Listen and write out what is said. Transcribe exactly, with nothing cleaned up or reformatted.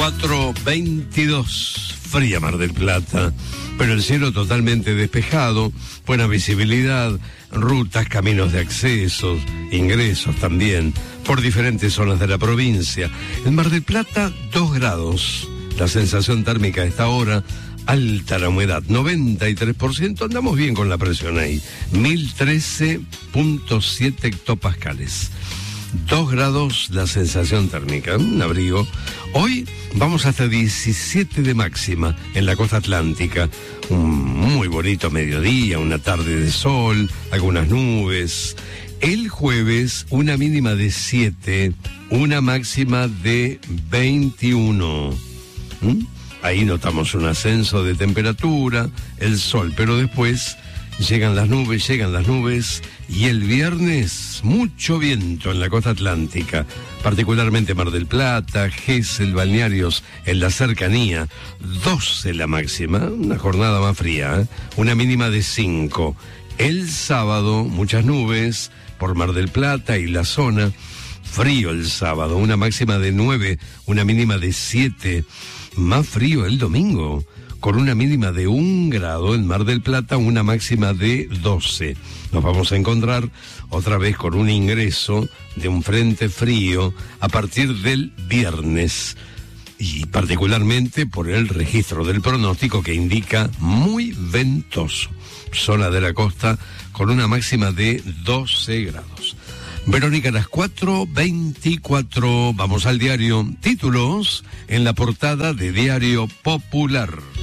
cuatro veintidós, fría Mar del Plata, pero el cielo totalmente despejado, buena visibilidad, rutas, caminos de accesos, ingresos también, por diferentes zonas de la provincia. En Mar del Plata, dos grados, la sensación térmica a esta hora, alta la humedad, noventa y tres por ciento, andamos bien con la presión ahí, mil trece punto siete hectopascales. Dos grados la sensación térmica, un abrigo. Hoy vamos hasta diecisiete de máxima en la costa atlántica. Un muy bonito mediodía, una tarde de sol, algunas nubes. El jueves una mínima de siete, una máxima de veintiuno. ¿Mm? Ahí notamos un ascenso de temperatura, el sol, pero después llegan las nubes, llegan las nubes, y el viernes mucho viento en la costa atlántica, particularmente Mar del Plata, Gesell, balnearios en la cercanía, doce la máxima, una jornada más fría, ¿eh? Una mínima de cinco. El sábado, muchas nubes por Mar del Plata y la zona, frío el sábado, una máxima de nueve, una mínima de siete. Más frío el domingo, con una mínima de un grado en Mar del Plata, una máxima de doce. Nos vamos a encontrar otra vez con un ingreso de un frente frío a partir del viernes, y particularmente por el registro del pronóstico que indica muy ventoso. Zona de la costa con una máxima de doce grados. Verónica, a las cuatro veinticuatro, vamos al diario. Títulos en la portada de Diario Popular.